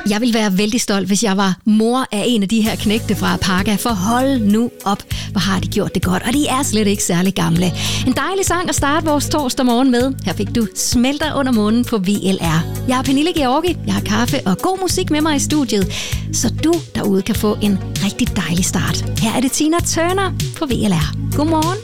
Jeg ville være vældig stolt, hvis jeg var mor af en af de her knægte fra Apaka, for hold nu op, hvor har de gjort det godt, og de er slet ikke særlig gamle. En dejlig sang at starte vores torsdag morgen med. Her fik du Smelter under månen på VLR. Jeg er Pernille Georgi, jeg har kaffe og god musik med mig i studiet, så du derude kan få en rigtig dejlig start. Her er det Tina Turner på VLR. Godmorgen.